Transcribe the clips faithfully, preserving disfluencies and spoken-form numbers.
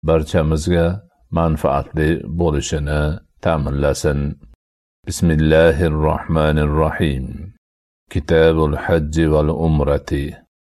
barchamizga manfaatli bo'lishini ta'minlasin. Bismillahirrohmanirrohim. Kitabul hajji val umrati.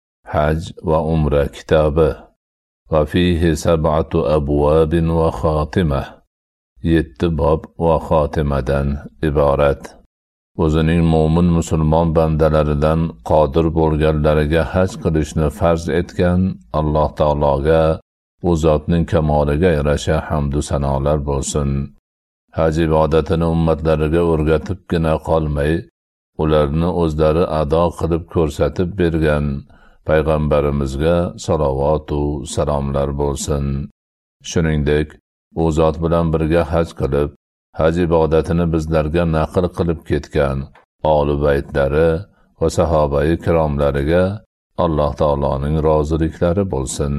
Haj va umra kitobi. Va fihi sab'atu abwabin va xotima. Yetti bob va xotimadan iborat. O'zining mo'min musulmon bandalaridan qodir bo'lganlariga haj qilishni farz etgan Alloh taologa, u zotning kamoliga yarasha hamdu sanolar bo'lsin. Haj ibodatini ummatlariga o'rgatibgina qolmay, ularni o'zlari ado qilib ko'rsatib bergan payg'ambarimizga salovat va salomlar bo'lsin. Shuningdek, u zot bilan birga haj qilib, haj ibodatini bizlarga naql qilib ketgan oli baytlari va sahobai kiromlariga Alloh taoloning roziliklari bo'lsin.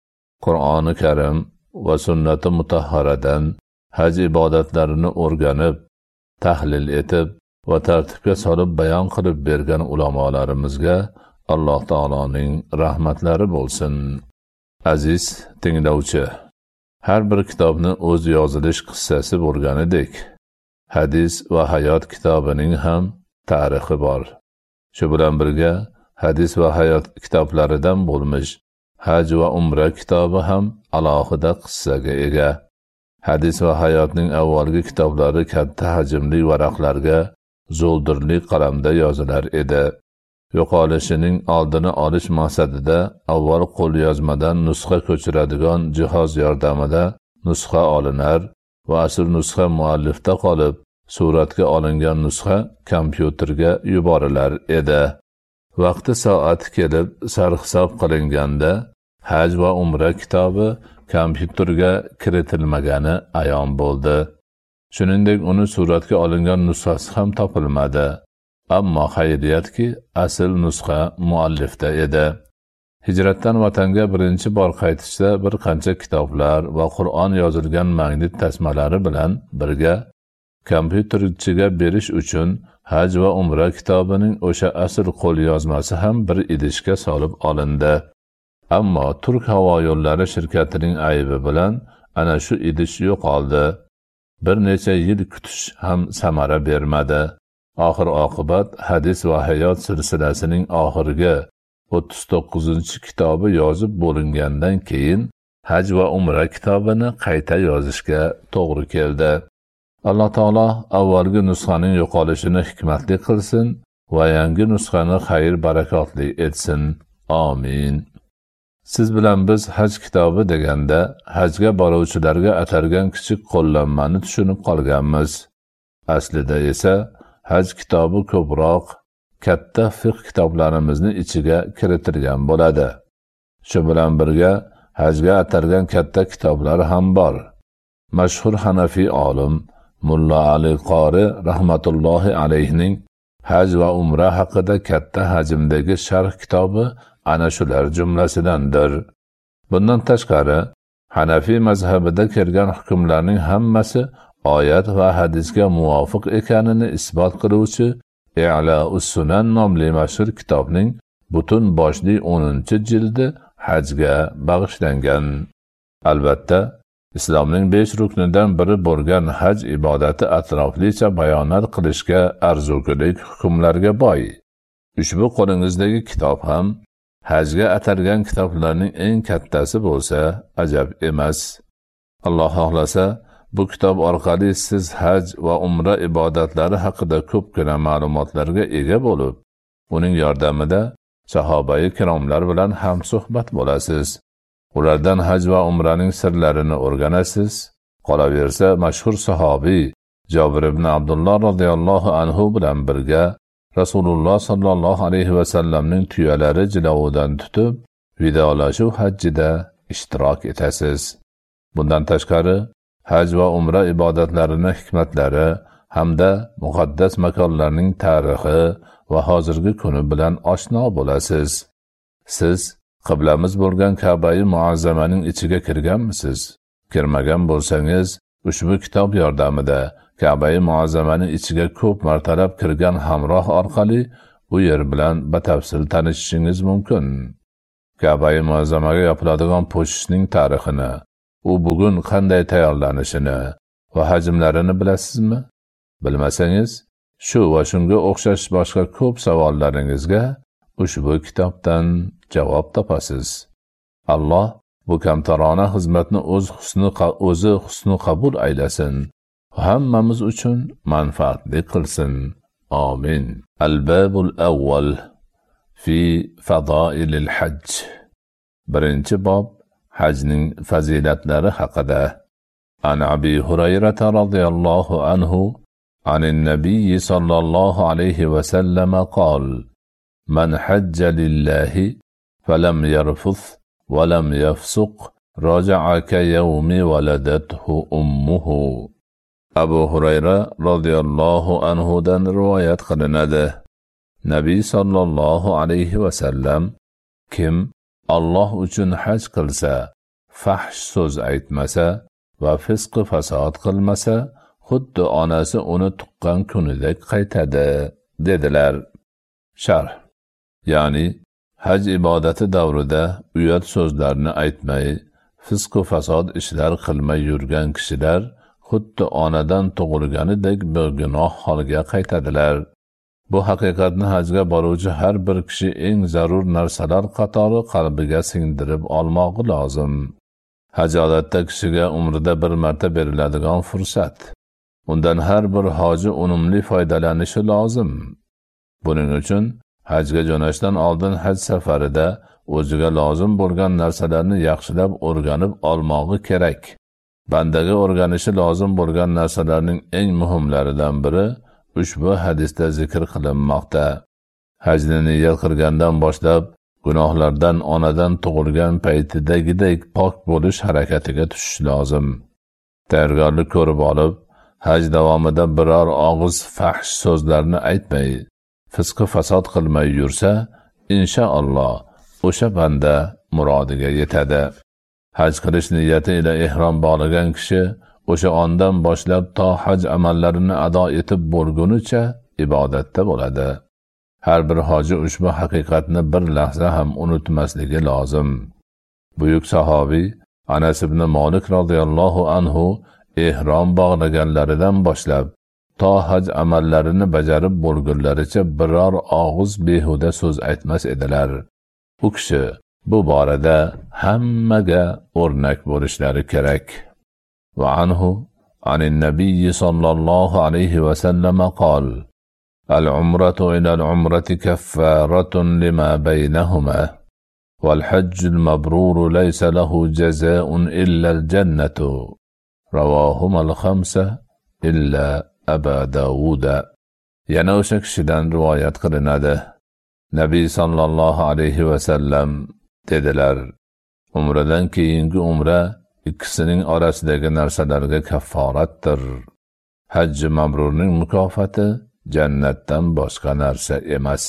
Qur'oni Karim va sunnati mutahharadan haj ibodatlarini o'rganib, tahlil etib va tartibga solib bayon qilib bergan ulamolarimizga Alloh taoloning rahmatlari bo'lsin. Aziz tinglovchi, har bir kitobni o'z yozilish qissasi bo'lganidek, hadis va hayot kitobining ham tarixi bor. Shu bilan birga hadis va hayot kitoblaridan bo'lmish haj va umra kitobi ham alohida qissaga ega. Hadis va hayotning avvalgi kitoblari katta hajmli varaqlarga zo'ldirli qalamda yozilar edi. Yo'qolishining oldini olish maqsadida avval qo'lyozmadan nusxa ko'chiradigan jihoz yordamida nusxa olinar va asl nusxa muallifda qolib, suratga olingan nusxa kompyuterga yuborilar edi. Vaqti soati kelib sarhisob qilinganda haj va umra kitobi kompyuterga kiritilmagani ayon bo'ldi. Shuningdek, uni suratga olingan nusxasi ham topilmadi. Ammo xayriyatki, asl nusxa muallifda edi. Hijratdan vatanga birinchi bor qaytishda bir qancha kitoblar va Qur'on yozilgan magnit tasmalari bilan birga kompyuterchiga berish uchun haj va umra kitobining o'sha asl qo'lyozmasi ham bir idishga solib olindi. Ammo Turk havo yo'llari shirkatining aybi bilan ana shu idish yo'qoldi. Bir necha yil kutish ham samara bermadi. Oxir oqibat hadis va hayot silsilasining oxirgi o'ttiz to'qqizinchi kitobi yozib bo'lingandan keyin haj va umra kitobini qayta yozishga to'g'ri keldi. Alloh taolo avvalgi nusxaning yo'qolishini hikmatli qilsin va yangi nusxani xayr barakotli etsin. Amin. Siz bilan biz haj kitobi deganda hajga boruvchilarga atalgan kichik qo'llanmani tushunib qolganmiz. Aslida esa haj kitobi ko'proq katta fiqh kitoblarimizni ichiga kiritilgan bo'ladi. Shu bilan birga hajga atalgan katta kitoblar ham bor. Mashhur Hanafiy olim Mulla Ali Qori rahmatullohi alayhining haj va umra haqida katta hajmdagi sharh kitobi ana shular jumlasidandir. Bundan tashqari, Hanafiy mazhabida kelgan hukmlarning hammasi oyat va hadisga muvofiq ekanini isbot qiluvchi I'la'us Sunan nomli mashhur kitobning butun boshli o'ninchi jildi hajga bag'ishlangan. Albatta, islomning besh ruknidan biri bo'lgan haj ibodati atroflicha bayonot qilishga arzugulik hukmlarga boy. Ushbu qo'lingizdagi kitob ham hajga atalgan kitoblarning eng kattasi bo'lsa ajab emas. Alloh xohlasa, bu kitob orqali siz haj va umra ibodatlari haqida ko'pgina ma'lumotlarga ega bo'lib, uning yordamida sahobai kiromlar bilan ham suhbat bo'lasiz. Ulardan haj va umraning sirlarini o'rganasiz. Qolaversa, mashhur sahobiy Jabir ibn Abdullah radhiyallohu anhu bilan birga Rasululloh sallallohu alayhi va sallamning tuyalari jilovidan tutib, vidolashuv hajjida ishtirok etasiz. Bundan tashqari, haj va umra ibodatlarining hikmatlari hamda muqaddas makonlarning tarixi va hozirgi kuni bilan oshno bo'lasiz. Siz qiblamiz bo'lgan Ka'bai muazzamaning ichiga kirganmisiz? Kirmagan bo'lsangiz, ushbu kitob yordamida Ka'bai muazzamaning ichiga ko'p martalab kirgan hamroh orqali u yer bilan batafsil tanishishingiz mumkin. Ka'bai muazzamaga yopiladigan po'shishning tarixini, u bugun qanday tayyorlanishini va hajmlarini bilasizmi? Bilmasangiz, shu va shunga o'xshash boshqa ko'p savollaringizga ushbu kitobdan javob topasiz. Alloh bu kamtarona xizmatni o'z husni o'zi husni qabul aylasin. Hammamiz uchun manfaatli qilsin. Amin. Al-babul awwal fi fadailil hajj. Birinchi bob hajning fazilatlari haqida. An Abi Hurayra radhiyallohu anhu عن النبي صلى الله عليه وسلم قال: من حج لله فلم يرفث ولم يفسق رجع كيوم ولدته أمه. Abu Hurayra radhiyallohu anhu dan rivoyat qilinadi. Nabiy sallallohu alayhi va sallam: kim Alloh uchun haj qilsa, fahsh so'z aytmasa va fisq fasod qilmasa, xuddi onasi uni tuqqan kunidek qaytadi, dedilar. Sharh. Ya'ni haj ibodati davrida uyat so'zlarni aytmay, fisq fasod ishlar qilmay yurgan kishilar xuddi onadan tug'ilganidek begunoh holga qaytadilar. Bu haqiqatni hajga boruvchi har bir kishi eng zarur narsalar qatori qalbiga singdirib olmoqi lozim. Haj odatda kishiga umrida bir marta beriladigan fursat. Undan har bir hoji unumli foydalanishi lozim. Buning uchun hajga jo'nashdan oldin haj safarida o'ziga lozim bo'lgan narsalarni yaxshilab o'rganib olmoqi kerak. Bandaga o'rganishi lozim bo'lgan narsalarning eng muhimlaridan biri ushbu hadisda zikr qilinmoqda. Hajni niyat qilgandan boshlab gunohlardan onadan tug'ilgan paytidagidek pok bo'lish harakatiga tushish lozim. Tayyorgarlik ko'rib olib, haj davomida biror og'iz fahsh so'zlarni aytmay, fisq fasod qilmay yursa, inshaalloh o'sha banda murodiga yetadi. Haj qilish niyati ila ihrom bog'lagan kishi o'sha ondan boshlab to haj amallarini ado etib bo'lgunicha ibodatda bo'ladi. Har bir hoji ushbu haqiqatni bir lahza ham unutmasligi lozim. Buyuk sahobiy Anas ibn Malik radhiyallohu anhu ihrom bog'laganlaridan boshlab to haj amallarini bajarib bo'lgunlaricha biror og'iz behuda so'z aytmas edilar. U kishi bu borada hammaga o'rnak bo'lishlari kerak. Va anhu anin nabiy sallallohu alayhi va sallam qol: al-umratu ila al-umrati kaffaratun lima baynahuma wal hajjul mabrur laysa lahu jazaa'un illa al-jannatu. Ravohum al-khamsa illa Abu Dawud. Yana o'sha kishidan rivoyat qilinadi. Nabiy sallallohu alayhi va sallam dedilar: umradan keyingi umra ikkisining orasidagi narsalarga kafforatdir. Hajj mabrurning mukofoti jannatdan boshqa narsa emas.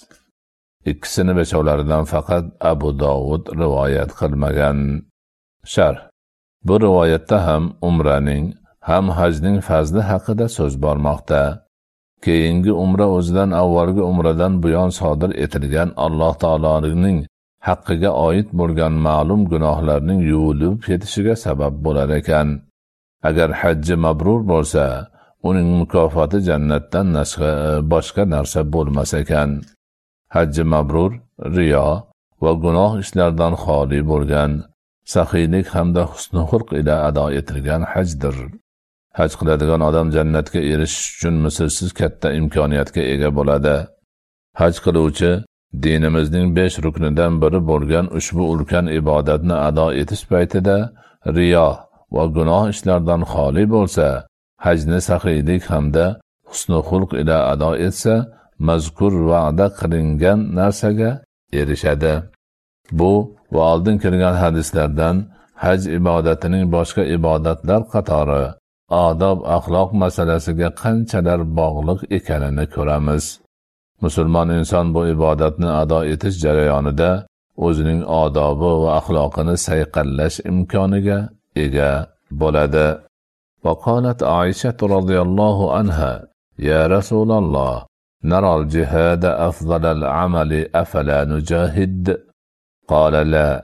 Ikkisini beshovlaridan faqat Abu Dawud rivoyat qilmagan. Sharh. Bu rivoyatda ham umraning ham hajning fazli haqida so'z bormoqda. Keyingi umra o'zidan avvalgi umradan buyon sodir etilgan Alloh taoloning haqqiga oid bo'lgan ma'lum gunohlarning yuvilib ketishiga sabab bo'lar ekan. Agar hajji mabrur bo'lsa, uning mukofoti jannatdan boshqa narsa bo'lmas ekan. Hajji mabrur riyo va gunoh ishlardan xoli bo'lgan, saxiylik hamda husn xulq ila ado etilgan hajdir. Haj qiladigan odam jannatga erishish uchun mislsiz katta imkoniyatga ega bo'ladi. Haj qiluvchi dinimizning besh ruknidan biri bo'lgan ushbu ulkan ibodatni ado etish paytida riyo va gunoh ishlardan xoli bo'lsa, hajni saxiylik hamda husn xulq ila ado etsa, mazkur va'da qilingan narsaga erishadi. Bu va oldin kelgan hadislardan haj ibodatining boshqa ibodatlar qatori odob axloq masalasiga qanchalar bog'liq ekanini ko'ramiz. Musulmon inson bu ibodatni ado etish jarayonida o'zining odobi va axloqini sayqallash imkoniga ega bo'ladi. Va qalat Aisha radhiyallohu anha: ya Rasululloh, naral jihada afdalal amali afala nujahid? Qala la,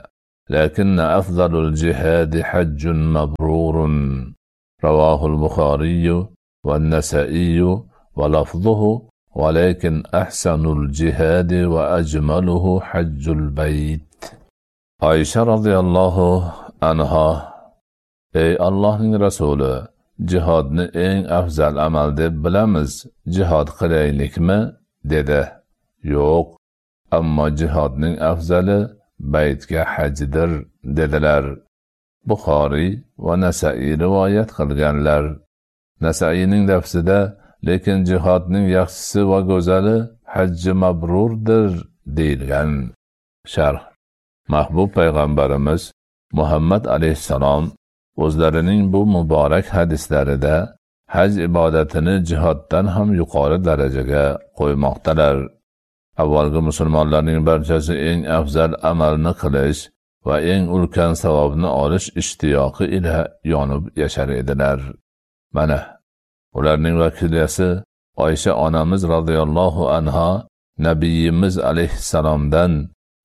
لكن أفضل الجهاد حج مبرور. رواه البخاري والنسائي ولفظه: ولكن أحسن الجهاد وأجمله حج البيت. Ayşe radıyallahu anha: Ey Allah'ın Resulü, cihadni eng afzal amal deb bilamiz, cihad qilaylikmi? dedi. Yo'q, ammo cihadning afzali baytga hajdir dedilar. Buxoriy va Nasa'iy rivoyat qilganlar. Nasa'iyning lafzida: lekin jihadning yaxshisi va go'zali hajji mabrurdir deyilgan. Sharh: Mahbub payg'ambarimiz Muhammad alayhissalom o'zlarining bu muborak hadislarida haj ibodatini jihoddan ham yuqori darajaga qo'ymoqdalar. Avvalgi musulmonlarning barchasi eng afzal amalni qilish va eng ulkan savobni olish ishtiyoqi ila yonib yashar edilar. Mana ularning vakilasi Oysha onamiz radhiyallohu anha Nabiyimiz alayhissalomdan